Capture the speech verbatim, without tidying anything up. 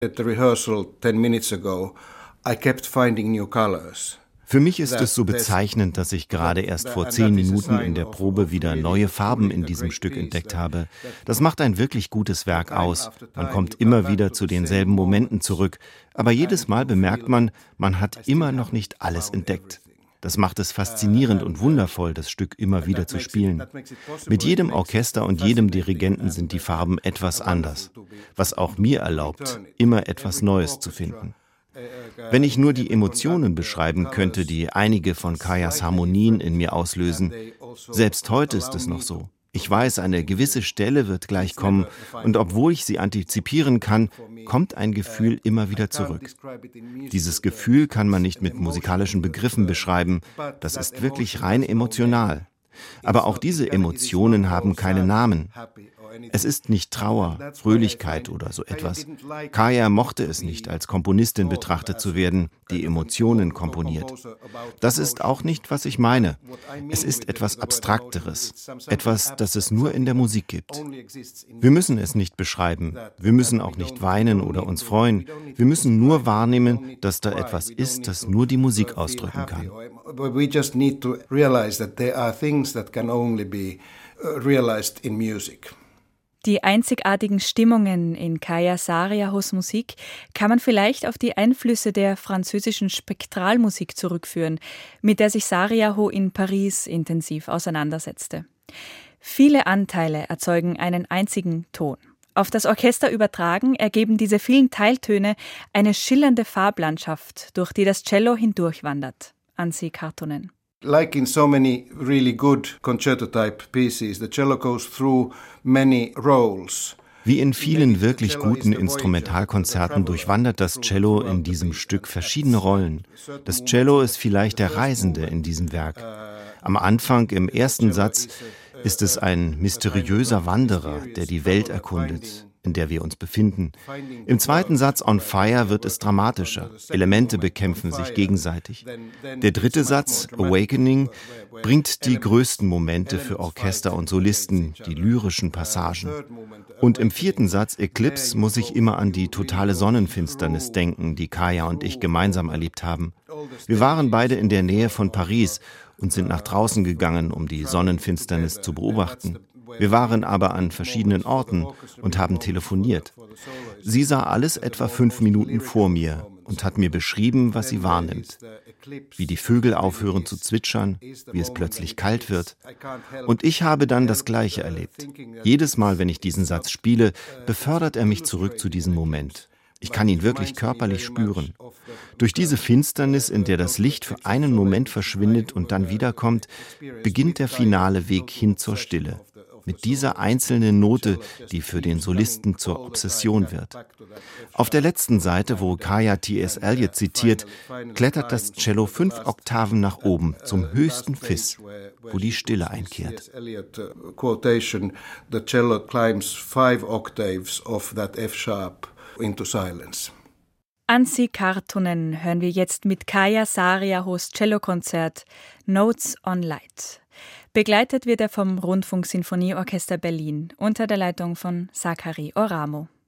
At the rehearsal ten minutes ago, I kept finding new colors. Für mich ist es so bezeichnend, dass ich gerade erst vor zehn Minuten in der Probe wieder neue Farben in diesem Stück entdeckt habe. Das macht ein wirklich gutes Werk aus. Man kommt immer wieder zu denselben Momenten zurück, aber jedes Mal bemerkt man, man hat immer noch nicht alles entdeckt. Das macht es faszinierend und wundervoll, das Stück immer wieder zu spielen. Mit jedem Orchester und jedem Dirigenten sind die Farben etwas anders, was auch mir erlaubt, immer etwas Neues zu finden. Wenn ich nur die Emotionen beschreiben könnte, die einige von Kayas Harmonien in mir auslösen, selbst heute ist es noch so. Ich weiß, eine gewisse Stelle wird gleich kommen und obwohl ich sie antizipieren kann, kommt ein Gefühl immer wieder zurück. Dieses Gefühl kann man nicht mit musikalischen Begriffen beschreiben, das ist wirklich rein emotional. Aber auch diese Emotionen haben keine Namen. Es ist nicht Trauer, Fröhlichkeit oder so etwas. Kaya mochte es nicht, als Komponistin betrachtet zu werden, die Emotionen komponiert. Das ist auch nicht, was ich meine. Es ist etwas Abstrakteres, etwas, das es nur in der Musik gibt. Wir müssen es nicht beschreiben, wir müssen auch nicht weinen oder uns freuen. Wir müssen nur wahrnehmen, dass da etwas ist, das nur die Musik ausdrücken kann. We just need to realize that there are things that can only be realized in music. Die einzigartigen Stimmungen in Kaya Saariahos Musik kann man vielleicht auf die Einflüsse der französischen Spektralmusik zurückführen, mit der sich Saariaho in Paris intensiv auseinandersetzte. Viele Anteile erzeugen einen einzigen Ton. Auf das Orchester übertragen ergeben diese vielen Teiltöne eine schillernde Farblandschaft, durch die das Cello hindurchwandert. Anssi Karttunen. Like in so many really good concerto-type pieces, the cello goes through many roles. Wie in vielen wirklich guten Instrumentalkonzerten durchwandert das Cello in diesem Stück verschiedene Rollen. Das Cello ist vielleicht der Reisende in diesem Werk. Am Anfang, im ersten Satz, ist es ein mysteriöser Wanderer, der die Welt erkundet, in der wir uns befinden. Im zweiten Satz On Fire wird es dramatischer. Elemente bekämpfen sich gegenseitig. Der dritte Satz, Awakening, bringt die größten Momente für Orchester und Solisten, die lyrischen Passagen. Und im vierten Satz, Eclipse, muss ich immer an die totale Sonnenfinsternis denken, die Kaya und ich gemeinsam erlebt haben. Wir waren beide in der Nähe von Paris und sind nach draußen gegangen, um die Sonnenfinsternis zu beobachten. Wir waren aber an verschiedenen Orten und haben telefoniert. Sie sah alles etwa fünf Minuten vor mir und hat mir beschrieben, was sie wahrnimmt. Wie die Vögel aufhören zu zwitschern, wie es plötzlich kalt wird. Und ich habe dann das Gleiche erlebt. Jedes Mal, wenn ich diesen Satz spiele, befördert er mich zurück zu diesem Moment. Ich kann ihn wirklich körperlich spüren. Durch diese Finsternis, in der das Licht für einen Moment verschwindet und dann wiederkommt, beginnt der finale Weg hin zur Stille. Mit dieser einzelnen Note, die für den Solisten zur Obsession wird. Auf der letzten Seite, wo Kaya T S Eliot zitiert, klettert das Cello fünf Oktaven nach oben zum höchsten Fis, wo die Stille einkehrt. The cello climbs five octaves of that F sharp into silence. Anssi Karttunen hören wir jetzt mit Kaya Saariahos Cellokonzert Notes on Light. Begleitet wird er vom Rundfunksinfonieorchester Berlin unter der Leitung von Sakari Oramo.